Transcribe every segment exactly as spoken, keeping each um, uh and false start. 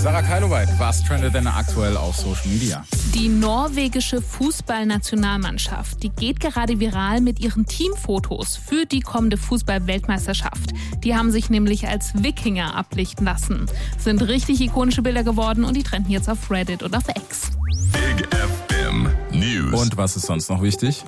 Sarah Keiloweit, was trendet denn aktuell auf Social Media? Die norwegische Fußballnationalmannschaft, die geht gerade viral mit ihren Teamfotos für die kommende Fußball-Weltmeisterschaft. Die haben sich nämlich als Wikinger ablichten lassen. Sind richtig ikonische Bilder geworden und die trenden jetzt auf Reddit und auf X. Big F M News. Und was ist sonst noch wichtig?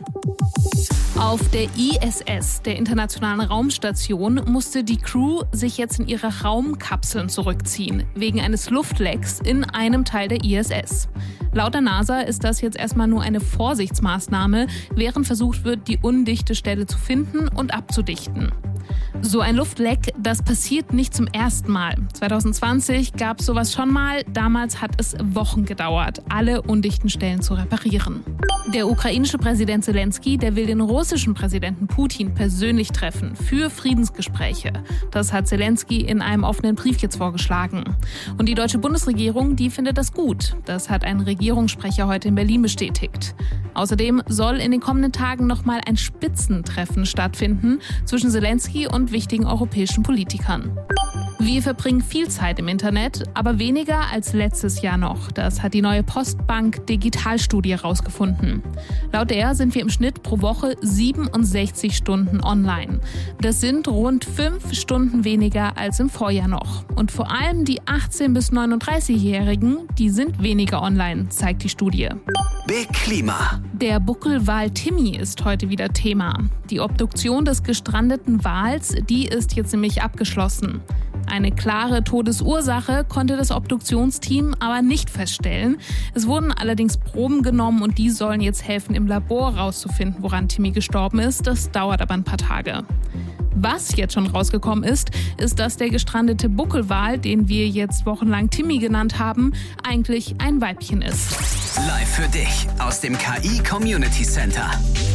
Auf der I S S, der Internationalen Raumstation, musste die Crew sich jetzt in ihre Raumkapseln zurückziehen, wegen eines Luftlecks in einem Teil der I S S. Laut der NASA ist das jetzt erstmal nur eine Vorsichtsmaßnahme, während versucht wird, die undichte Stelle zu finden und abzudichten. So ein Luftleck, das passiert nicht zum ersten Mal. zwanzig zwanzig gab es sowas schon mal. Damals hat es Wochen gedauert, alle undichten Stellen zu reparieren. Der ukrainische Präsident Zelensky, der will den russischen Präsidenten Putin persönlich treffen für Friedensgespräche. Das hat Zelensky in einem offenen Brief jetzt vorgeschlagen. Und die deutsche Bundesregierung, die findet das gut. Das hat ein Regierungssprecher heute in Berlin bestätigt. Außerdem soll in den kommenden Tagen nochmal ein Spitzentreffen stattfinden zwischen Zelensky und wichtigen europäischen Politikern. Wir verbringen viel Zeit im Internet, aber weniger als letztes Jahr noch. Das hat die neue Postbank Digitalstudie herausgefunden. Laut der sind wir im Schnitt pro Woche siebenundsechzig Stunden online. Das sind rund fünf Stunden weniger als im Vorjahr noch. Und vor allem die achtzehn- bis neununddreißigjährigen, die sind weniger online, zeigt die Studie. Big Klima. Der Buckelwal Timmy ist heute wieder Thema. Die Obduktion des gestrandeten Wals, die ist jetzt nämlich abgeschlossen. Eine klare Todesursache konnte das Obduktionsteam aber nicht feststellen. Es wurden allerdings Proben genommen und die sollen jetzt helfen, im Labor rauszufinden, woran Timmy gestorben ist. Das dauert aber ein paar Tage. Was jetzt schon rausgekommen ist, ist, dass der gestrandete Buckelwal, den wir jetzt wochenlang Timmy genannt haben, eigentlich ein Weibchen ist. Live für dich aus dem K I Community Center.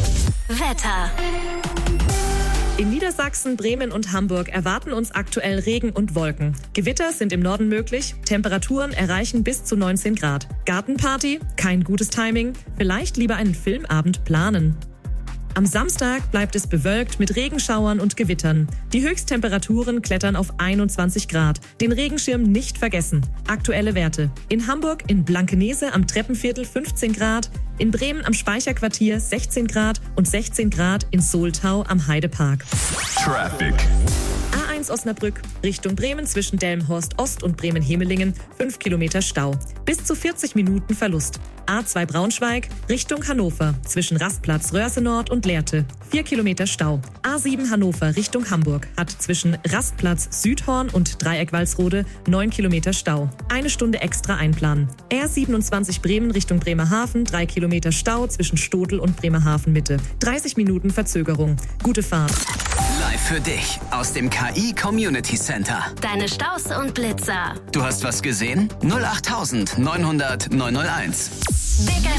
Wetter. In Niedersachsen, Bremen und Hamburg erwarten uns aktuell Regen und Wolken. Gewitter sind im Norden möglich, Temperaturen erreichen bis zu neunzehn Grad. Gartenparty? Kein gutes Timing. Vielleicht lieber einen Filmabend planen. Am Samstag bleibt es bewölkt mit Regenschauern und Gewittern. Die Höchsttemperaturen klettern auf einundzwanzig Grad. Den Regenschirm nicht vergessen. Aktuelle Werte. In Hamburg in Blankenese am Treppenviertel fünfzehn Grad, in Bremen am Speicherquartier sechzehn Grad und sechzehn Grad in Soltau am Heidepark. Traffic. A eins Osnabrück, Richtung Bremen zwischen Delmenhorst Ost und Bremen-Hemelingen, fünf Kilometer Stau. Bis zu vierzig Minuten Verlust. A zwei Braunschweig, Richtung Hannover, zwischen Rastplatz Röhrse Nord und Lehrte, vier Kilometer Stau. A sieben Hannover Richtung Hamburg hat zwischen Rastplatz Südhorn und Dreieck Walsrode neun Kilometer Stau. Eine Stunde extra einplanen. R siebenundzwanzig Bremen Richtung Bremerhaven, drei Kilometer Stau zwischen Stodel und Bremerhaven Mitte. dreißig Minuten Verzögerung. Gute Fahrt. Live für dich aus dem K I Community Center. Deine Staus und Blitzer. Du hast was gesehen? null acht neunhundert neunhunderteins. Big F